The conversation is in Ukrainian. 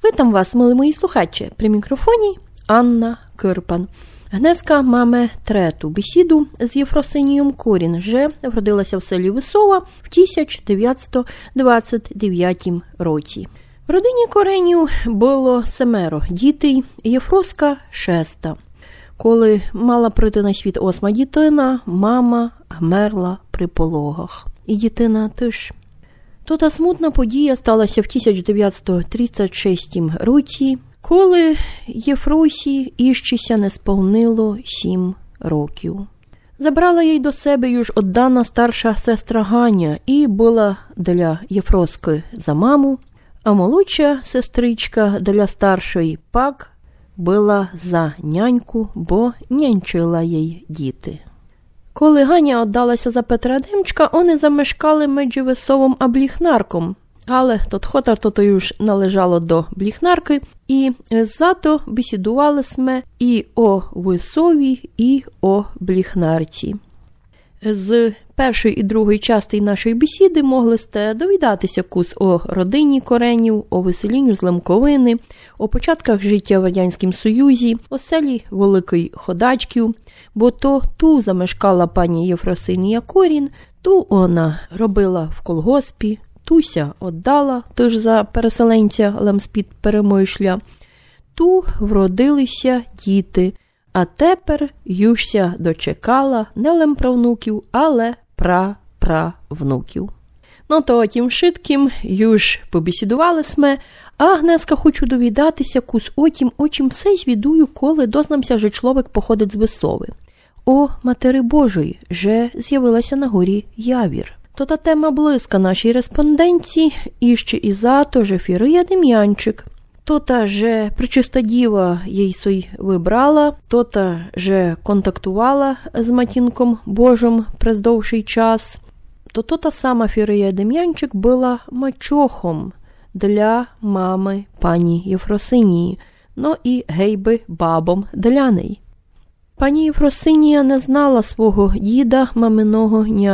Witam Was, mili mої слухачі, при мікрофоні Анна Кирпан. Днеска маємо трету бесіду з Єфросинієм Корін, що вродилася в селі Висова в 1929 році. В родині Коренів було 7 дітей, Єфроска 6. Коли мала прийти на світ 8 дитина, мама вмерла при пологах. І дитина теж. Та смутна подія сталася в 1936 році, коли Єфросі іщеся не сповнило 7 років. Забрала їй до себе юж оддана старша сестра Ганя і була для Єфроски за маму, а молодша сестричка для старшої пак була за няньку, бо нянчила їй діти. Коли Ганя віддалася за Петра Демчка, вони замешкали між Висовом а Бліхнарком. Але тот хотар то już належало до Бліхнарки, і зато бесідували сме і о Висові, і о Бліхнарці. З першої і другої частини нашої бесіди могли сте довідатися кус о родині Коренів, о виселінню з Лемковини, о початках життя в Радянському Союзі, о селі Великий Ходачків, бо то ту замешкала пані Єфросинія Корін, ту вона робила в колгоспі, туся віддала, теж за переселенця Лемспід Перемишля, ту вродилися діти, а тепер южся дочекала не лемправнуків, але праправнуків. Ну то тим шитким юж побесідували сме, а Агнеска хочу довідатися кус очім все звідую, коли дознамся, що чоловік походить з Висови. О Матери Божої, же з'явилася на горі Явір. То та тема близька нашій респонденції, і ще і зато же Фірия Дем'янчик. То-та же Пречиста Діва їй сой вибрала, то-та же контактувала з Матінком Божим прездовший час. То-та сама Фірия Дем'янчик була мачохом для мами пані Єфросинії, ну і гейби бабом для неї. Пані Єфросинія не знала свого діда, маминого